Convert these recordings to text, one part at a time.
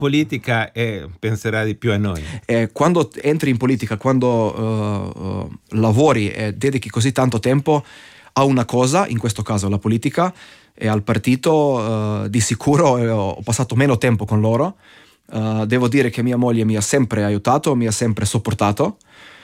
politica e penserà di più a noi. Quando entri in politica, quando lavori e dedichi così tanto tempo a una cosa, in questo caso la politica, e al partito, di sicuro ho passato meno tempo con loro. Devo dire che mia moglie mi ha sempre aiutato, mi ha sempre sopportato,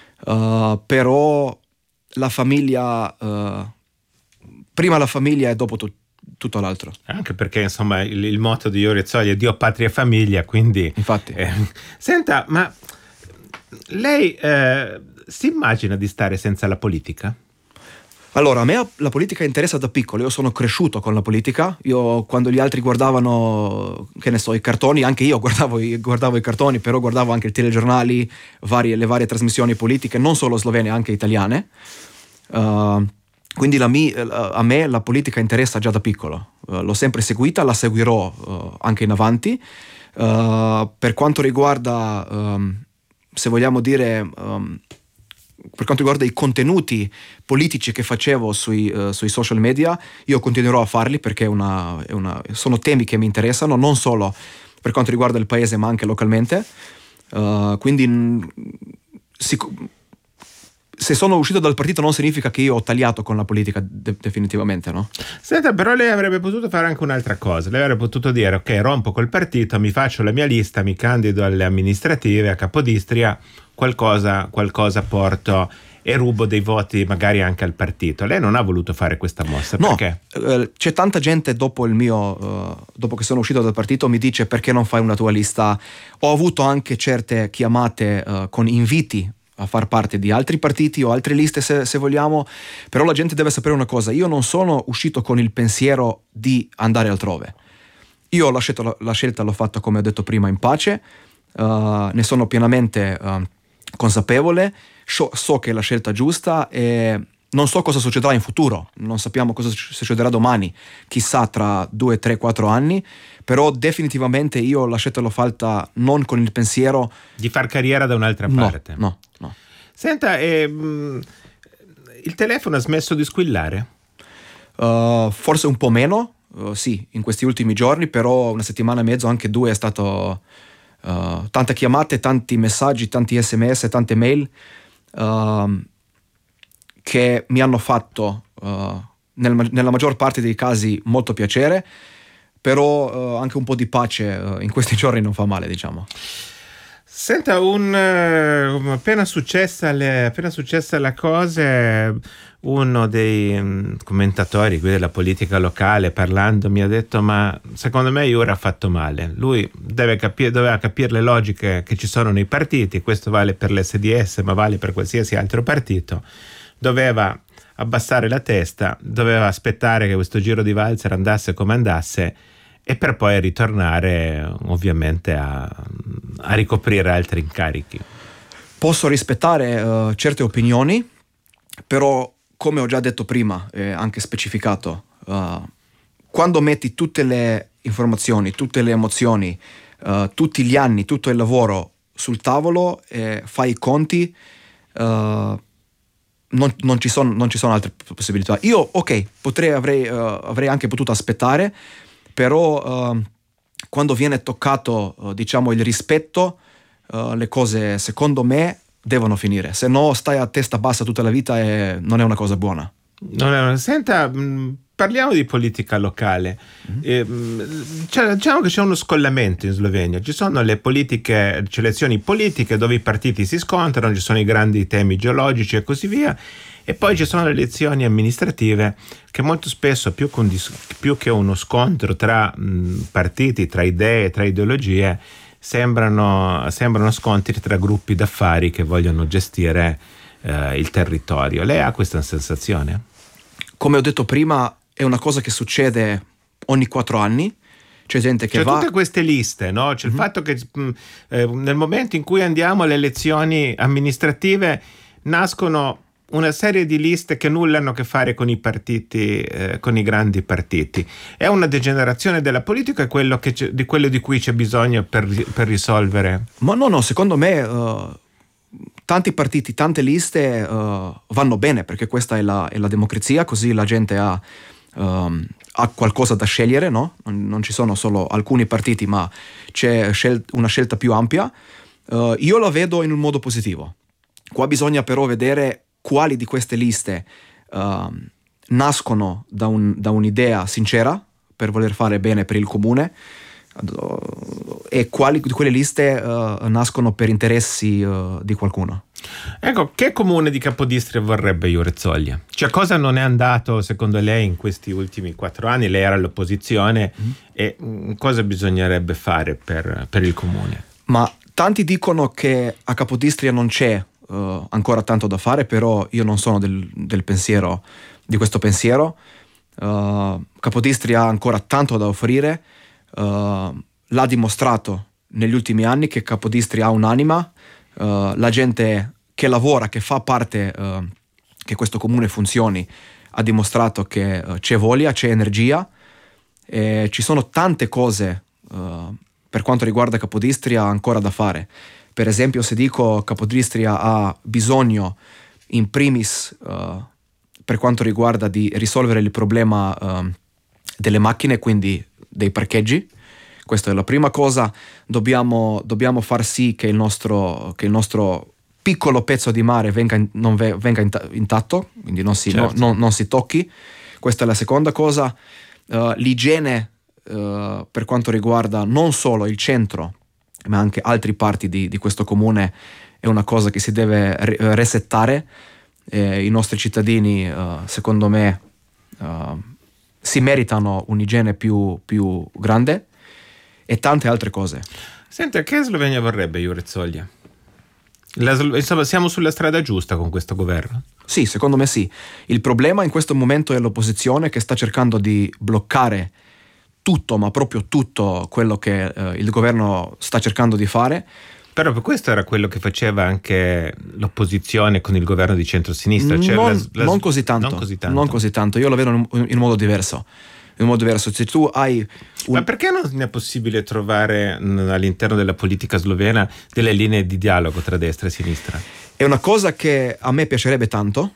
però la famiglia, prima la famiglia e dopo tutto l'altro. Anche perché insomma il motto di Jori Zolli è Dio, patria e famiglia, quindi infatti. Senta, ma lei si immagina di stare senza la politica? Allora, a me la politica interessa da piccolo, io sono cresciuto con la politica, io quando gli altri guardavano, che ne so, i cartoni, anche io guardavo i cartoni, però guardavo anche i telegiornali, le varie trasmissioni politiche, non solo slovene, anche italiane, quindi a me la politica interessa già da piccolo, l'ho sempre seguita, la seguirò anche in avanti. Per quanto riguarda, se vogliamo dire... per quanto riguarda i contenuti politici che facevo sui social media, io continuerò a farli perché sono temi che mi interessano, non solo per quanto riguarda il paese ma anche localmente. Quindi se sono uscito dal partito non significa che io ho tagliato con la politica definitivamente, no? Senta, però lei avrebbe potuto fare anche un'altra cosa. Lei avrebbe potuto dire: ok, rompo col partito, mi faccio la mia lista, mi candido alle amministrative a Capodistria, qualcosa porto e rubo dei voti magari anche al partito. Lei non ha voluto fare questa mossa, no, perché? C'è tanta gente dopo che sono uscito dal partito mi dice: perché non fai una tua lista? Ho avuto anche certe chiamate con inviti a far parte di altri partiti o altre liste se vogliamo, però la gente deve sapere una cosa: io non sono uscito con il pensiero di andare altrove. Io la scelta l'ho fatta, come ho detto prima, in pace, ne sono pienamente consapevole, so che è la scelta giusta e non so cosa succederà in futuro, non sappiamo cosa succederà domani, chissà tra 2, 3, 4 anni, però definitivamente io la scelta l'ho fatta non con il pensiero di far carriera da un'altra parte. No. Senta, il telefono ha smesso di squillare? Forse un po' meno, sì, in questi ultimi giorni, però una settimana e mezzo, anche 2, è stato tante chiamate, tanti messaggi, tanti sms, tante mail che mi hanno fatto nella maggior parte dei casi molto piacere, però anche un po' di pace in questi giorni non fa male, diciamo. Senta, appena successa la cosa, uno dei commentatori qui della politica locale, parlando, mi ha detto: ma secondo me Juri ha fatto male, lui doveva capire le logiche che ci sono nei partiti, questo vale per l'SDS ma vale per qualsiasi altro partito, doveva abbassare la testa, doveva aspettare che questo giro di valzer andasse come andasse e per poi ritornare ovviamente a ricoprire altri incarichi. Posso rispettare certe opinioni, però come ho già detto prima e anche specificato, quando metti tutte le informazioni, tutte le emozioni, tutti gli anni, tutto il lavoro sul tavolo e fai i conti, non ci sono altre possibilità. Io avrei anche potuto aspettare, però quando viene toccato diciamo il rispetto, le cose secondo me devono finire, se no stai a testa bassa tutta la vita e non è una cosa buona. Senta, parliamo di politica locale. Diciamo che c'è uno scollamento in Slovenia, ci sono le elezioni politiche dove i partiti si scontrano, ci sono i grandi temi geologici e così via, e poi ci sono le elezioni amministrative che molto spesso più che uno scontro tra partiti, tra idee, tra ideologie, sembrano scontri tra gruppi d'affari che vogliono gestire il territorio. Lei ha questa sensazione? Come ho detto prima, è una cosa che succede ogni 4 anni. C'è gente che tutte queste liste, no? C'è il fatto che nel momento in cui andiamo alle elezioni amministrative nascono una serie di liste che nulla hanno a che fare con i partiti, con i grandi partiti. È una degenerazione della politica, è quello di cui c'è bisogno per risolvere? Ma no, secondo me tanti partiti, tante liste vanno bene, perché questa è la democrazia, così la gente ha ha qualcosa da scegliere, no? Non ci sono solo alcuni partiti, ma c'è una scelta più ampia. Io la vedo in un modo positivo. Qua bisogna però vedere quali di queste liste nascono da un'idea sincera per voler fare bene per il comune, e quali di quelle liste nascono per interessi di qualcuno. Ecco, che comune di Capodistria vorrebbe Iurezzoglia? Cioè, cosa non è andato secondo lei in questi ultimi 4 anni? Lei era all'opposizione, e cosa bisognerebbe fare per il comune? Ma tanti dicono che a Capodistria non c'è ancora tanto da fare, però io non sono del pensiero, di questo pensiero. Capodistria ha ancora tanto da offrire. L'ha dimostrato negli ultimi anni che Capodistria ha un'anima. La gente che lavora, che fa parte, che questo comune funzioni, ha dimostrato che c'è voglia, c'è energia, e ci sono tante cose per quanto riguarda Capodistria ancora da fare. Per esempio, se dico Capodistria ha bisogno in primis per quanto riguarda di risolvere il problema delle macchine, quindi dei parcheggi. Questa è la prima cosa. Dobbiamo far sì che il nostro piccolo pezzo di mare venga intatto, quindi non si tocchi. Questa è la seconda cosa. L'igiene per quanto riguarda non solo il centro, ma anche altre parti di questo comune, è una cosa che si deve resettare. I nostri cittadini, secondo me, si meritano un'igiene più grande, e tante altre cose. Senta, che Slovenia vorrebbe Iurezzoglia? Insomma, siamo sulla strada giusta con questo governo? Sì, secondo me sì. Il problema in questo momento è l'opposizione, che sta cercando di bloccare tutto, ma proprio tutto quello che il governo sta cercando di fare. Però per questo era quello che faceva anche l'opposizione con il governo di centrosinistra. Cioè non così tanto. Io la vedo in modo diverso. Se tu hai Ma perché non è possibile trovare all'interno della politica slovena delle linee di dialogo tra destra e sinistra? È una cosa che a me piacerebbe tanto.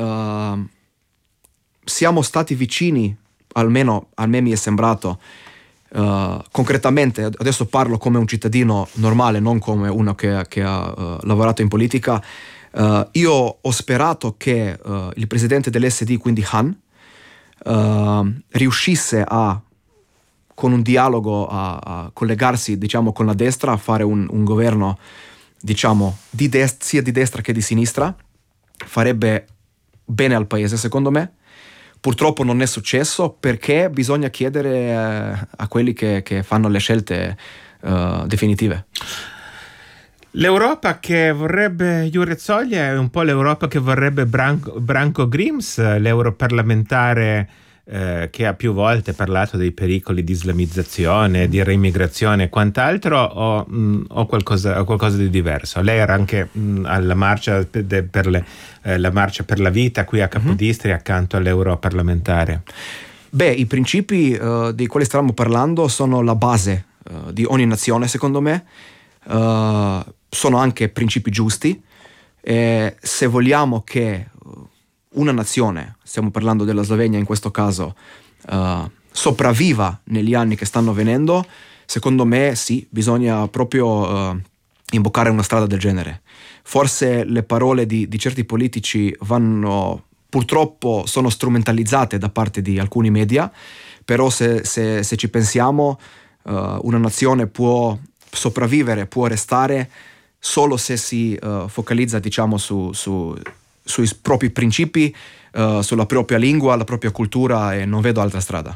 Siamo stati vicini, almeno a me mi è sembrato, concretamente. Adesso parlo come un cittadino normale, non come uno che ha lavorato in politica. Io ho sperato che il presidente dell'SD, quindi Han, riuscisse con un dialogo a collegarsi, diciamo, con la destra, a fare un governo, diciamo, sia di destra che di sinistra. Farebbe bene al paese, secondo me. Purtroppo non è successo, perché bisogna chiedere a quelli che fanno le scelte definitive. L'Europa che vorrebbe Iurezzoglia è un po' l'Europa che vorrebbe Branko Grims, l'europarlamentare che ha più volte parlato dei pericoli di islamizzazione, di reimmigrazione e quant'altro, o qualcosa di diverso? Lei era anche alla marcia la marcia per la vita qui a Capodistria, accanto all'europarlamentare. Beh, i principi di quali stavamo parlando sono la base di ogni nazione, secondo me. Sono anche principi giusti, e se vogliamo che una nazione, stiamo parlando della Slovenia in questo caso, sopravviva negli anni che stanno venendo, secondo me sì, bisogna proprio imboccare una strada del genere. Forse le parole di certi politici purtroppo sono strumentalizzate da parte di alcuni media, però se ci pensiamo, una nazione può sopravvivere, può restare solo se si focalizza, diciamo, sui propri principi, sulla propria lingua, la propria cultura, e non vedo altra strada.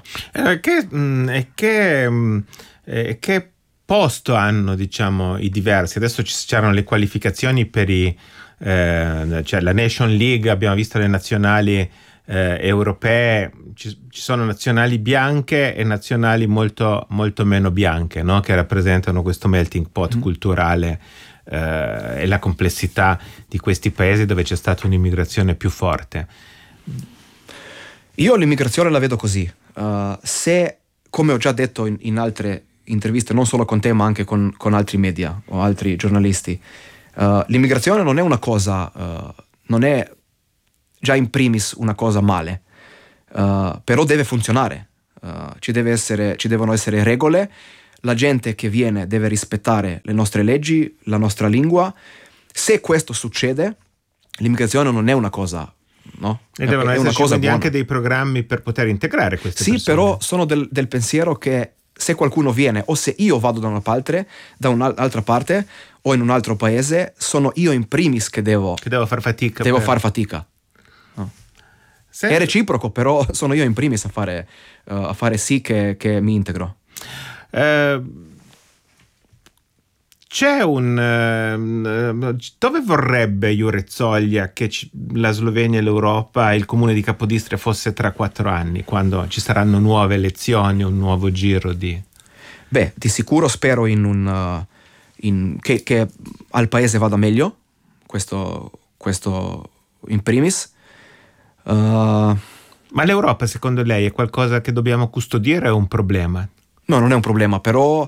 Che posto hanno, diciamo, i diversi? Adesso c'erano le qualificazioni per cioè la Nation League, abbiamo visto le nazionali europee, ci sono nazionali bianche e nazionali molto, molto meno bianche, no? Che rappresentano questo melting pot culturale e la complessità di questi paesi dove c'è stata un'immigrazione più forte. Io l'immigrazione la vedo così. Se, come ho già detto in altre interviste, non solo con te ma anche con altri media o altri giornalisti, l'immigrazione non è una cosa, non è già in primis una cosa male, però deve funzionare. ci devono essere regole, la gente che viene deve rispettare le nostre leggi, la nostra lingua. Se questo succede, l'immigrazione non è una cosa, no? E devono è una esserci cosa quindi buona. anche dei programmi per poter integrare queste persone. Sì, però sono del pensiero che se qualcuno viene, o se io vado da un'altra parte o in un altro paese, sono io in primis che devo far fatica. far fatica. No. Senti, È reciproco, però sono io in primis a fare sì che mi integro. C'è dove vorrebbe Jure Zoglia che la Slovenia e l'Europa e il comune di Capodistria fosse tra 4 anni, quando ci saranno nuove elezioni, un nuovo giro di... Beh, di sicuro spero che al paese vada meglio, questo in primis. Ma l'Europa, secondo lei, è qualcosa che dobbiamo custodire o è un problema? No, non è un problema, però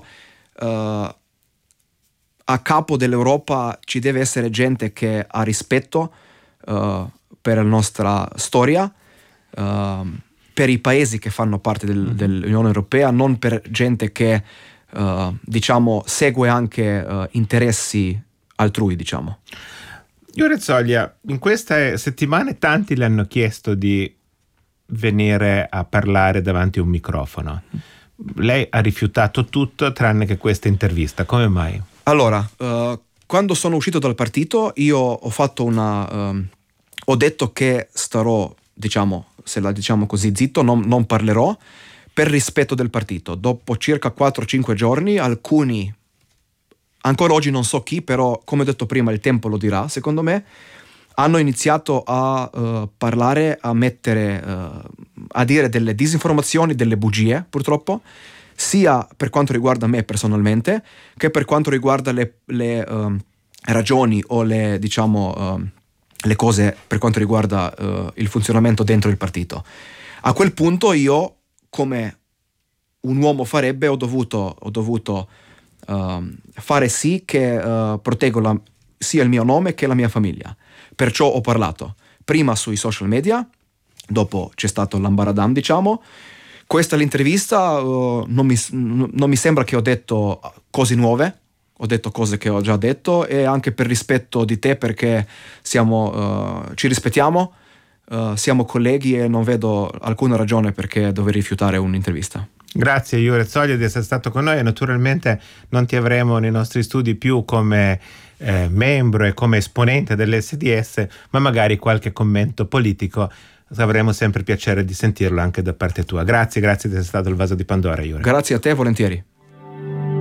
a capo dell'Europa ci deve essere gente che ha rispetto per la nostra storia, per i paesi che fanno parte dell'Unione Europea, non per gente che diciamo segue anche interessi altrui, diciamo. Jure Zoglia, in queste settimane tanti le hanno chiesto di venire a parlare davanti a un microfono. Lei ha rifiutato tutto tranne che questa intervista. Come mai? Allora, quando sono uscito dal partito io ho fatto ho detto che starò, diciamo, se la diciamo così, zitto, non parlerò per rispetto del partito. Dopo circa 4-5 giorni, alcuni, ancora oggi non so chi, però come ho detto prima il tempo lo dirà, secondo me, hanno iniziato a parlare, a dire delle disinformazioni, delle bugie, purtroppo, sia per quanto riguarda me personalmente, che per quanto riguarda le ragioni o le cose per quanto riguarda il funzionamento dentro il partito. A quel punto io, come un uomo farebbe, ho dovuto fare sì che proteggo sia il mio nome che la mia famiglia. Perciò ho parlato prima sui social media, dopo c'è stato l'ambaradam, diciamo. Questa è l'intervista, non mi sembra che ho detto cose nuove, ho detto cose che ho già detto, e anche per rispetto di te, perché ci rispettiamo, siamo colleghi e non vedo alcuna ragione perché dover rifiutare un'intervista. Grazie Jure Zoglia di essere stato con noi, e naturalmente non ti avremo nei nostri studi più come membro e come esponente dell'SDS, ma magari qualche commento politico avremo sempre piacere di sentirlo anche da parte tua. Grazie di essere stato il vaso di Pandora, Jure. Grazie a te, volentieri.